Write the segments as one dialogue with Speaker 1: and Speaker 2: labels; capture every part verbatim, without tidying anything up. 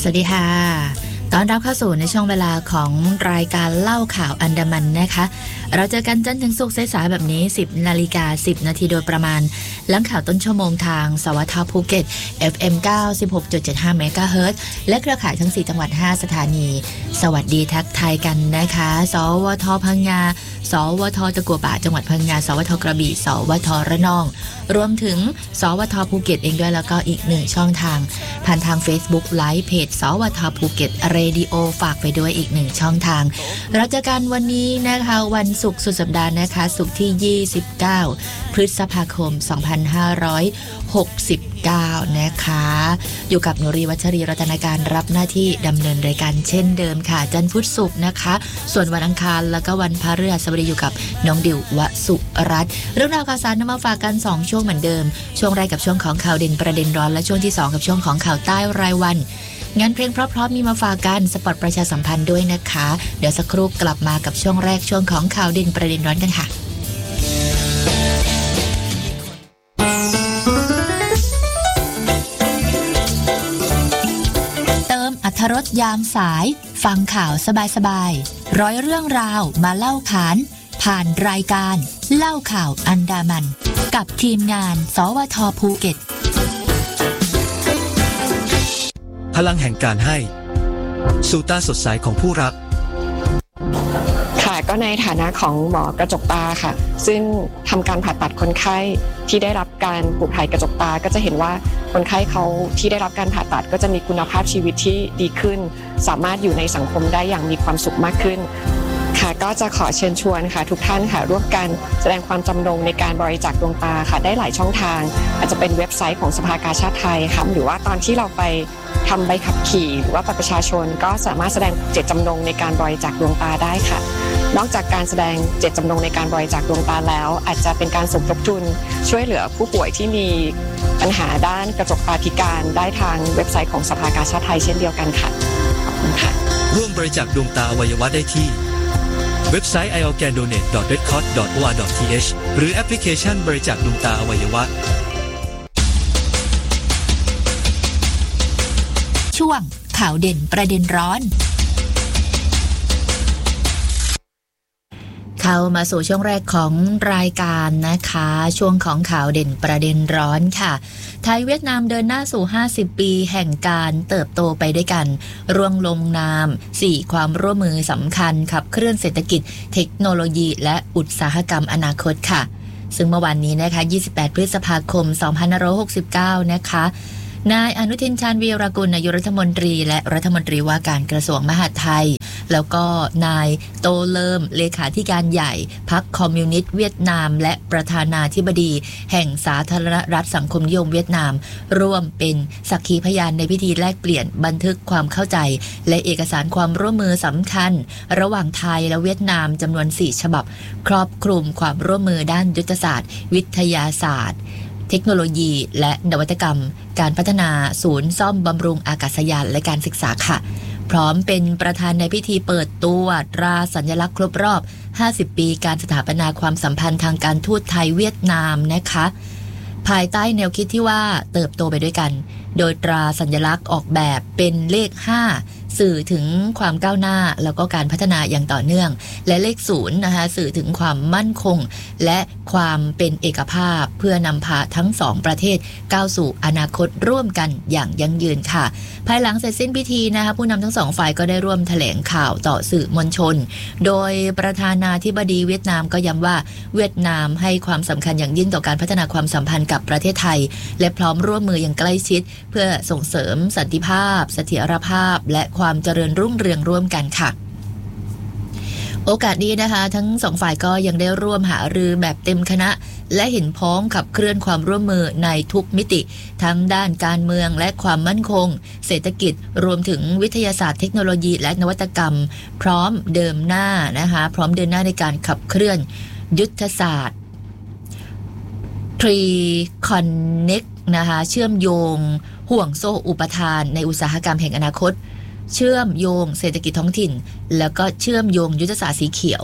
Speaker 1: สวัสดีค่ะตอนรับเข้าสู่ในช่วงเวลาของรายการเล่าข่าวอันดามันนะคะเราเจอกันจันทร์ถึงศุกร์สายๆแบบนี้ สิบนาฬิกาสิบนาทีโดยประมาณหลังข่าวต้นชั่วโมงทางสวทภูเก็ต เอฟ เอ็ม เก้าสิบหกจุดเจ็ดห้า เมกะเฮิรตซ์และเครือข่ายทั้งสี่จังหวัดห้าสถานีสวัสดีทักทายกันนะคะสวทพังงาสวทตะกั่วป่าจังหวัดพังงาสวทกระบี่สวทระนองรวมถึงสวทภูเก็ตเองด้วยแล้วก็อีกหนึ่งช่องทางผ่านทาง Facebook ไลฟ์เพจสวทภูเก็ตเรดิโอฝากไปด้วยอีกหนึ่งช่องทางเราเจอกันวันนี้นะคะวันศุกร์สุดสัปดาห์นะคะศุกร์ที่ยี่สิบเก้าพฤษภาคมสองพันห้าร้อยหกสิบเก้านะคะอยู่กับนุรีวัชรีรัตนการรับหน้าที่ดำเนินรายการเช่นเดิมค่ะจันทร์พุธศุกร์นะคะส่วนวันอังคารแล้วก็วันพฤหัสบดีอยู่กับน้องดิววสุรัตน์เรื่องราวข่าวสารนำมาฝากกันสองช่วงเหมือนเดิมช่วงแรกกับช่วงของข่าวเด่นประเด็นร้อนและช่วงที่สองกับช่วงของข่าวใต้รายวันงานเพลงเพราะๆมีมาฝากกันสปอตประชาสัมพันธ์ด้วยนะคะเดี๋ยวสักครู่กลับมากับช่วงแรกช่วงของข่าวเด่นประเด็นร้อนกันค่ะเติมอรรถรสยามสายฟังข่าวสบายๆร้อยเรื่องราวมาเล่าขานผ่านรายการเล่าข่าวอันดามันกับทีมงานสวทภูเก็ต
Speaker 2: พลังแห่งการให้สู่ตาสดใสของผู้รัก
Speaker 3: ค่ะก็ในฐานะของหมอกระจกตาค่ะซึ่งทำการผ่าตัดคนไข้ที่ได้รับการปลูกถ่ายกระจกตาก็จะเห็นว่าคนไข้เขาที่ได้รับการผ่าตัดก็จะมีคุณภาพชีวิตที่ดีขึ้นสามารถอยู่ในสังคมได้อย่างมีความสุขมากขึ้นค่ะก็จะขอเชิญชวนค่ะทุกท่านค่ะร่วมกันแสดงความจำนงในการบริจาคดวงตาค่ะได้หลายช่องทางอาจจะเป็นเว็บไซต์ของสภากาชาดไทยค่ะหรือว่าตอนที่เราไปทำใบขับขี่หรือว่าบัตรประชาชนก็สามารถแสดงเจตจำนงในการบริจาคดวงตาได้ค่ะนอกจากการแสดงเจตจำนงในการบริจาคดวงตาแล้วอาจจะเป็นการสมทบทุนช่วยเหลือผู้ป่วยที่มีปัญหาด้านกระจกตาพิการได้ทางเว็บไซต์ของสภากาชาดไทยเช่นเดียวกันค่ะขอบคุณค่ะ
Speaker 2: ร่วมบริจาคดวงตาอวัยวะได้ที่เว็บไซต์ ไอ โอ แกน โดเนท ดอท เรดคอร์ส ดอท โอ อาร์ ดอท ที เอช หรือแอปพลิเคชันบริจาคดวงตาอวัยวะ
Speaker 1: ช่วงข่าวเด่นประเด็นร้อนเข้ามาสู่ช่วงแรกของรายการนะคะช่วงของข่าวเด่นประเด็นร้อนค่ะไทยเวียดนามเดินหน้าสู่ห้าสิบปีแห่งการเติบโตไปด้วยกันร่วมลงนามสี่ความร่วมมือสำคัญขับเคลื่อนเศรษฐกิจเทคโนโลยีและอุตสาหกรรมอนาคตค่ะซึ่งเมื่อวานนี้นะคะยี่สิบแปดพฤษภาคมสองพันห้าร้อยหกสิบเก้านะคะนายอนุทินชาญวีรกุลนายกรัฐมนตรีและรัฐมนตรีว่าการกระทรวงมหาดไทยแล้วก็นายโตเลิมเลขาธิการใหญ่พรรคคอมมิวนิสต์เวียดนามและประธานาธิบดีแห่งสาธารณรัฐสังคมนิยมเวียดนามร่วมเป็นสักขีพยานในพิธีแลกเปลี่ยนบันทึกความเข้าใจและเอกสารความร่วมมือสำคัญระหว่างไทยและเวียดนามจำนวนสี่ฉบับครอบคลุมความร่วมมือด้านยุทธศาสตร์วิทยาศาสตร์เทคโนโลยีและนวัตกรรมการพัฒนาศูนย์ซ่อมบำรุงอากาศยานและการศึกษาค่ะพร้อมเป็นประธานในพิธีเปิดตัวตราสัญลักษณ์ครบรอบห้าสิบปีการสถาปนาความสัมพันธ์ทางการทูตไทยเวียดนามนะคะภายใต้แนวคิดที่ว่าเติบโตไปด้วยกันโดยตราสัญลักษณ์ออกแบบเป็นเลขห้าสื่อถึงความก้าวหน้าแล้วก็การพัฒนาอย่างต่อเนื่องและเลขศูนย์นะคะสื่อถึงความมั่นคงและความเป็นเอกภาพเพื่อนำพาทั้งสองประเทศก้าวสู่อนาคตร่วมกันอย่างยั่งยืนค่ะภายหลังเสร็จสิ้นพิธีนะคะผู้นำทั้งสองฝ่ายก็ได้ร่วมแถลงข่าวต่อสื่อมวลชนโดยประธานาธิบดีเวียดนามก็ย้ำว่าเวียดนามให้ความสำคัญอย่างยิ่งต่อการพัฒนาความสัมพันธ์กับประเทศไทยและพร้อมร่วมมืออย่างใกล้ชิดเพื่อส่งเสริมสันติภาพเสถียรภาพและความเจริญรุ่งเรืองร่วมกันค่ะโอกาสนี้นะคะทั้งสองฝ่ายก็ยังได้ร่วมหารือแบบเต็มคณะและเห็นพ้องขับเคลื่อนความร่วมมือในทุกมิติทั้งด้านการเมืองและความมั่นคงเศรษฐกิจรวมถึงวิทยาศาสตร์เทคโนโลยีและนวัตกรรมพร้อมเดินหน้านะคะพร้อมเดินหน้าในการขับเคลื่อนยุทธศาสตร์ทรีคอนเน็กนะคะเชื่อมโยงห่วงโซ่อุปทานในอุตสาหกรรมแห่งอนาคตเชื่อมโยงเศรษฐกิจท้องถิ่นแล้วก็เชื่อมโยงยุทธศาสตร์สีเขียว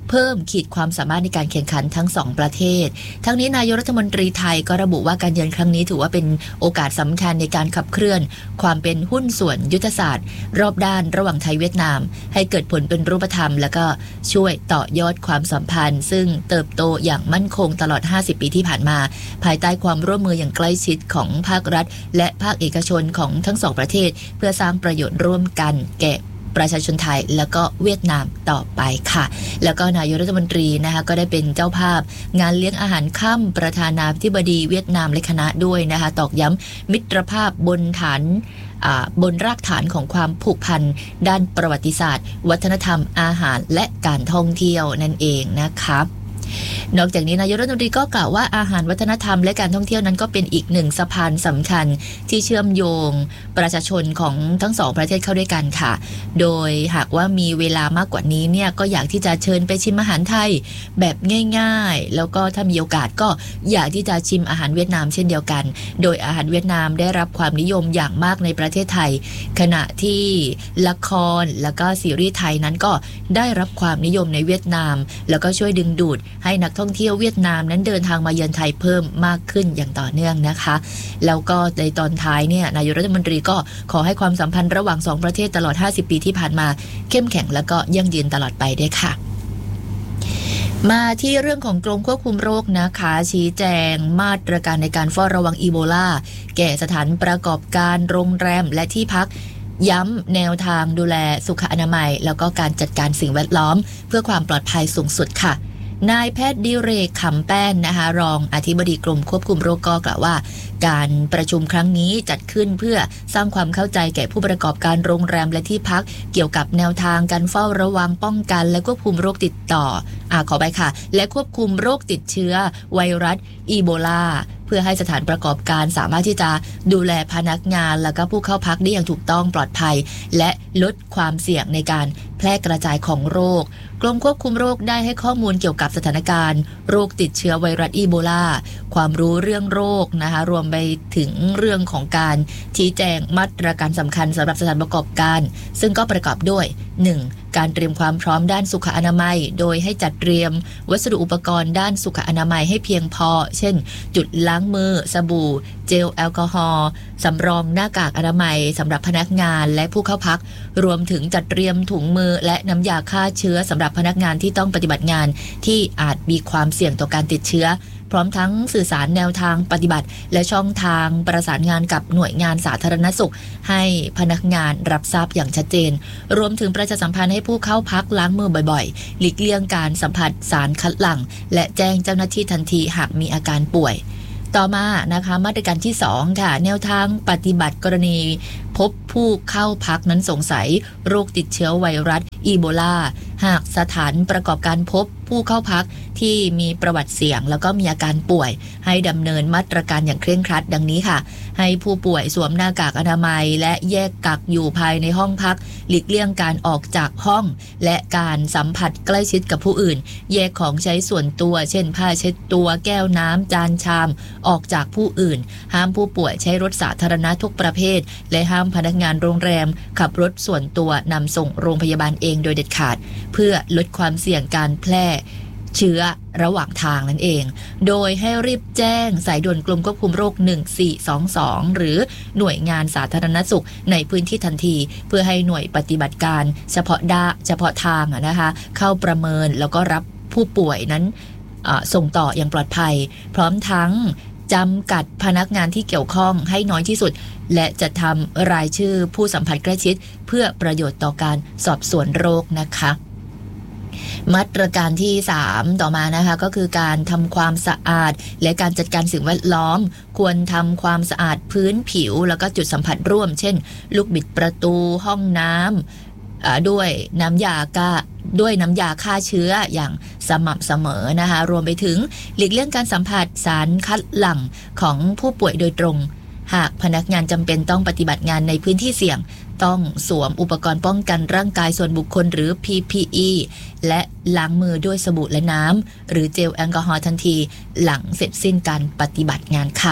Speaker 1: เพิ่มขีดความสามารถในการแข่งขันทั้งสองประเทศทั้งนี้นายกรัฐมนตรีไทยก็ระบุว่าการเยือนครั้งนี้ถือว่าเป็นโอกาสสำคัญในการขับเคลื่อนความเป็นหุ้นส่วนยุทธศาสตร์รอบด้านระหว่างไทยเวียดนามให้เกิดผลเป็นรูปธรรมแล้วก็ช่วยต่อยอดความสัมพันธ์ซึ่งเติบโตอย่างมั่นคงตลอดห้าสิบปีที่ผ่านมาภายใต้ความร่วมมืออย่างใกล้ชิดของภาครัฐและภาคเอกชนของทั้งสองประเทศเพื่อสร้างประโยชน์ร่วมกันแก่ประชาชนไทยแล้วก็เวียดนามต่อไปค่ะแล้วก็นายกรัฐมนตรีนะคะก็ได้เป็นเจ้าภาพงานเลี้ยงอาหารค่ำประธานาธิบดีเวียดนามและคณะด้วยนะคะตอกย้ำมิตรภาพบนฐานบนรากฐานของความผูกพันด้านประวัติศาสตร์วัฒนธรรมอาหารและการท่องเที่ยวนั่นเองนะคะนอกจากนี้นายกรัฐมนตรีก็กล่าวว่าอาหารวัฒนธรรมและการท่องเที่ยวนั้นก็เป็นอีกหนึ่งสะพานสำคัญที่เชื่อมโยงประชาชนของทั้งสองประเทศเข้าด้วยกันค่ะโดยหากว่ามีเวลามากกว่านี้เนี่ยก็อยากที่จะเชิญไปชิมอาหารไทยแบบง่ายๆแล้วก็ถ้ามีโอกาสก็อยากที่จะชิมอาหารเวียดนามเช่นเดียวกันโดยอาหารเวียดนามได้รับความนิยมอย่างมากในประเทศไทยขณะที่ละครแล้วก็ซีรีส์ไทยนั้นก็ได้รับความนิยมในเวียดนามแล้วก็ช่วยดึงดูดให้นักท่องเที่ยวเวียดนามนั้นเดินทางมาเยือนไทยเพิ่มมากขึ้นอย่างต่อเนื่องนะคะแล้วก็ในตอนท้ายเนี่ยนายกรัฐมนตรีก็ขอให้ความสัมพันธ์ระหว่างสองประเทศตลอดห้าสิบปีที่ผ่านมาเข้มแข็งแล้วก็ยั่งยืนตลอดไปด้วยค่ะมาที่เรื่องของกรมควบคุมโรคนะคะชี้แจงมาตรการในการเฝ้าระวังอีโบลาแก่สถานประกอบการโรงแรมและที่พักย้ำแนวทางดูแลสุขอนามัยแล้วก็การจัดการสิ่งแวดล้อมเพื่อความปลอดภัยสูงสุดค่ะนายแพทย์ดิเรกขำแป้นนะคะรองอธิบดีกรมควบคุมโรคก็กล่าวว่าการประชุมครั้งนี้จัดขึ้นเพื่อสร้างความเข้าใจแก่ผู้ประกอบการโรงแรมและที่พักเกี่ยวกับแนวทางการเฝ้าระวังป้องกันและควบคุมโรคติดต่ออ่าขอไปค่ะและควบคุมโรคติดเชื้อไวรัสอีโบลาเพื่อให้สถานประกอบการสามารถที่จะดูแลพนักงานและก็ผู้เข้าพักได้อย่างถูกต้องปลอดภัยและลดความเสี่ยงในการแพร่กระจายของโรคกรมควบคุมโรคได้ให้ข้อมูลเกี่ยวกับสถานการณ์โรคติดเชื้อไวรัสอีโบลาความรู้เรื่องโรคนะคะรวมไปถึงเรื่องของการชี้แจงมาตรการสำคัญสำหรับสถานประกอบการซึ่งก็ประกอบด้วย หนึ่ง. การเตรียมความพร้อมด้านสุขอนามัยโดยให้จัดเตรียมวัสดุอุปกรณ์ด้านสุขอนามัยให้เพียงพอเช่นจุดล้างมือสบู่เจลแอลกอฮอล์สำรองหน้ากากอนามัยสำหรับพนักงานและผู้เข้าพักรวมถึงจัดเตรียมถุงมือและน้ำยาฆ่าเชื้อสำหรับพนักงานที่ต้องปฏิบัติงานที่อาจมีความเสี่ยงต่อการติดเชื้อพร้อมทั้งสื่อสารแนวทางปฏิบัติและช่องทางประสานงานกับหน่วยงานสาธารณสุขให้พนักงานรับทราบอย่างชัดเจนรวมถึงประชาสัมพันธ์ให้ผู้เข้าพักล้างมือบ่อยๆหลีกเลี่ยงการสัมผัสสารคัดหลั่งและแจ้งเจ้าหน้าที่ทันทีหากมีอาการป่วยต่อมานะคะมาตรการที่สองค่ะแนวทางปฏิบัติกรณีพบผู้เข้าพักนั้นสงสัยโรคติดเชื้อไวรัสอีโบลาหากสถานประกอบการพบผู้เข้าพักที่มีประวัติเสี่ยงแล้วก็มีอาการป่วยให้ดำเนินมาตรการอย่างเคร่งครัดดังนี้ค่ะให้ผู้ป่วยสวมหน้ากากอนามัยและแยกกักอยู่ภายในห้องพักหลีกเลี่ยงการออกจากห้องและการสัมผัสใกล้ชิดกับผู้อื่นแยกของใช้ส่วนตัวเช่นผ้าเช็ดตัวแก้วน้ำจานชามออกจากผู้อื่นห้ามผู้ป่วยใช้รถสาธารณะทุกประเภทและห้ามพนักงานโรงแรมขับรถส่วนตัวนำส่งโรงพยาบาลเองโดยเด็ดขาดเพื่อลดความเสี่ยงการแพร่เชื้อระหว่างทางนั่นเองโดยให้รีบแจ้งสายด่วนกรมควบคุมโรคหนึ่งสี่สองสองหรือหน่วยงานสาธารณสุขในพื้นที่ทันทีเพื่อให้หน่วยปฏิบัติการเฉพาะด้าเฉพาะทางนะคะเข้าประเมินแล้วก็รับผู้ป่วยนั้นส่งต่ออย่างปลอดภัยพร้อมทั้งจำกัดพนักงานที่เกี่ยวข้องให้น้อยที่สุดและจะทำรายชื่อผู้สัมผัสใกล้ชิดเพื่อประโยชน์ต่อการสอบสวนโรคนะคะมาตรการที่สามต่อมานะคะก็คือการทำความสะอาดและการจัดการสิ่งแวดล้อมควรทำความสะอาดพื้นผิวแล้วก็จุดสัมผัสร่วมเช่นลูกบิดประตูห้องน้ำด้วยน้ำยากาด้วยน้ำยาฆ่าเชื้ออย่างสม่ำเสมอนะคะรวมไปถึงหลีกเลี่ยงการสัมผัสสารคัดหลั่งของผู้ป่วยโดยตรงหากพนักงานจำเป็นต้องปฏิบัติงานในพื้นที่เสี่ยงต้องสวมอุปกรณ์ป้องกันร่างกายส่วนบุคคลหรือ พี พี อี และล้างมือด้วยสบู่และน้ำหรือเจลแอลกอฮอล์ทันทีหลังเสร็จสิ้นการปฏิบัติงานค่ะ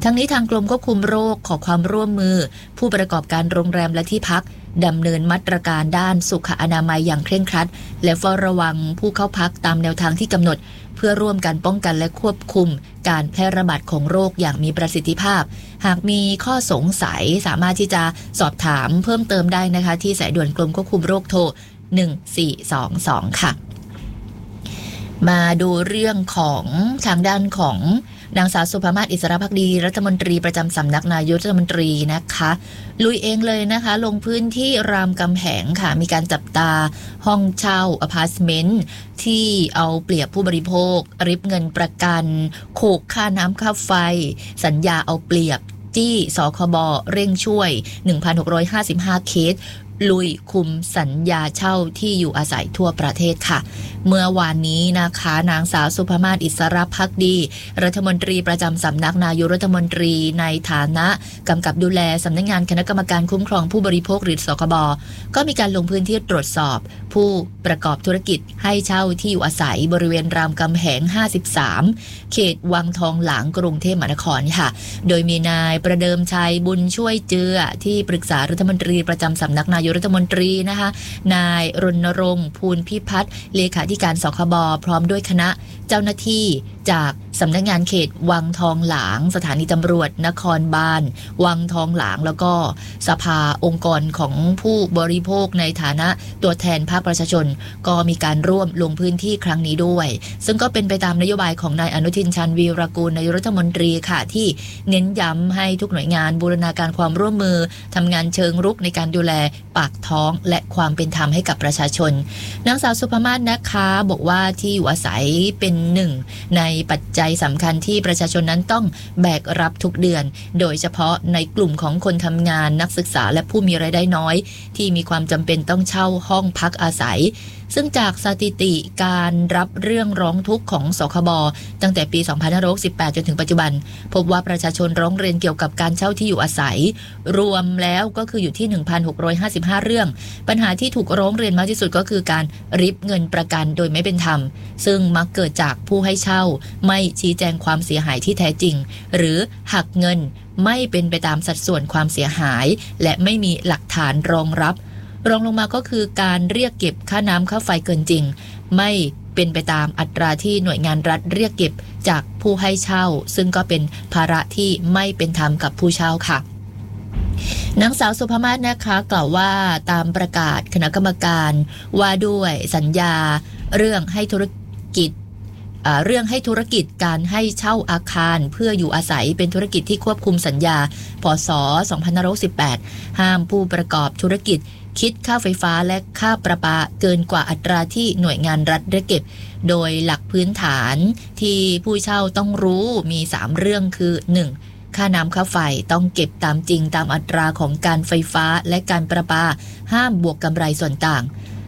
Speaker 1: ทั้งนี้ทางกรมควบคุมโรคขอความร่วมมือผู้ประกอบการโรงแรมและที่พักดำเนินมาตรการด้านสุขอนามัยอย่างเคร่งครัดและเฝ้าระวังผู้เข้าพักตามแนวทางที่กำหนดเพื่อร่วมกันป้องกันและควบคุมการแพร่ระบาดของโรคอย่างมีประสิทธิภาพหากมีข้อสงสัยสามารถที่จะสอบถามเพิ่มเติมได้นะคะที่สายด่วนกรมควบคุมโรคโทรหนึ่งสี่สองสองค่ะมาดูเรื่องของทางด้านของนางสาวสุภามาศอิสระภักดีรัฐมนตรีประจำสำนักนายกรัฐมนตรีนะคะลุยเองเลยนะคะลงพื้นที่รามคำแหงค่ะมีการจับตาห้องเช่าอพาร์ตเมนต์ที่เอาเปรียบผู้บริโภคริบเงินประกันโขกค่าน้ำค่าไฟสัญญาเอาเปรียบจี้สคบเร่งช่วย หนึ่งพันหกร้อยห้าสิบห้า เคสลุยคุมสัญญาเช่าที่อยู่อาศัยทั่วประเทศค่ะเมื่อวานนี้นะคะนางสาวสุภามาศอิสระภักดีรัฐมนตรีประจำสำนักนายกรัฐมนตรีในฐานะกำกับดูแลสำนักงานคณะกรรมการคุ้มครองผู้บริโภคหรือสคบก็มีการลงพื้นที่ตรวจสอบผู้ประกอบธุรกิจให้เช่าที่อยู่อาศัยบริเวณรามคำแหงห้าสิบสามเขตวังทองหลางกรุงเทพมหานครค่ะโดยมีนายประเดิมชัยบุญช่วยเจือที่ปรึกษารัฐมนตรีประจำสำนักนายกรัฐมนตรีนะคะนายรณรงค์ภูลพิพัฒน์เลขาธิการสคบพร้อมด้วยคณะเจ้าหน้าที่จากสำนักงานเขตวังทองหลางสถานีตำรวจนครบาลวังทองหลางแล้วก็สภาองค์กรของผู้บริโภคในฐานะตัวแทนภาคประชาชนก็มีการร่วมลงพื้นที่ครั้งนี้ด้วยซึ่งก็เป็นไปตามนโยบายของนายอนุทินชาญวีรกูลนายกรัฐมนตรีค่ะที่เน้นย้ำให้ทุกหน่วยงานบูรณาการความร่วมมือทำงานเชิงรุกในการดูแลปากท้องและความเป็นธรรมให้กับประชาชนนางสาวสุภามาศนะคะบอกว่าที่อยู่อาศัยเป็นหนึ่งในปัจจัยสำคัญที่ประชาชนนั้นต้องแบกรับทุกเดือนโดยเฉพาะในกลุ่มของคนทำงานนักศึกษาและผู้มีรายได้น้อยที่มีความจำเป็นต้องเช่าห้องพักอาศัยซึ่งจากสถิติการรับเรื่องร้องทุกข์ของสคบตั้งแต่ปีสองพันห้าร้อยหกสิบแปดจนถึงปัจจุบันพบว่าประชาชนร้องเรียนเกี่ยวกับการเช่าที่อยู่อาศัยรวมแล้วก็คืออยู่ที่ หนึ่งพันหกร้อยห้าสิบห้า เรื่องปัญหาที่ถูกร้องเรียนมากที่สุดก็คือการริบเงินประกันโดยไม่เป็นธรรมซึ่งมักเกิดจากผู้ให้เช่าไม่ชี้แจงความเสียหายที่แท้จริงหรือหักเงินไม่เป็นไปตามสัดส่วนความเสียหายและไม่มีหลักฐานรองรับรองลงมาก็คือการเรียกเก็บค่าน้ำค่าไฟเกินจริงไม่เป็นไปตามอัตราที่หน่วยงานรัฐเรียกเก็บจากผู้ให้เช่าซึ่งก็เป็นภาระที่ไม่เป็นธรรมกับผู้เช่าค่ะนางสาวสุภามาศนะคะกล่าวว่าตามประกาศคณะกรรมการว่าด้วยสัญญาเรื่องให้ธุรกิจเรื่องให้ธุรกิจการให้เช่าอาคารเพื่ออยู่อาศัยเป็นธุรกิจที่ควบคุมสัญญาพ.ศ. สองพันห้าร้อยสิบแปดห้ามผู้ประกอบธุรกิจคิดค่าไฟฟ้าและค่าประปาเกินกว่าอัตราที่หน่วยงานรัฐเรียกเก็บโดยหลักพื้นฐานที่ผู้เช่าต้องรู้มีสามเรื่องคือ หนึ่ง ค่าน้ำค่าไฟต้องเก็บตามจริงตามอัตราของการไฟฟ้าและการประปาห้ามบวกกำไรส่วนต่าง